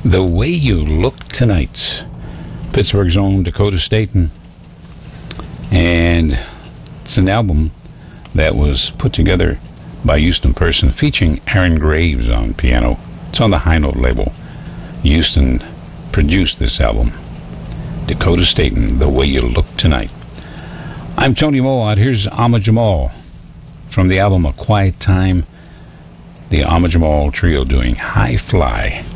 The Way You Look Tonight. Pittsburgh's own Dakota Staton. And it's an album that was put together by Houston Person, featuring Aaron Graves on piano. It's on the High Note label. Houston produced this album. Dakota Staton, The Way You Look Tonight. I'm Tony Mowatt. Here's Ahmad Jamal from the album A Quiet Time. The Ahmad Jamal Trio doing High Fly.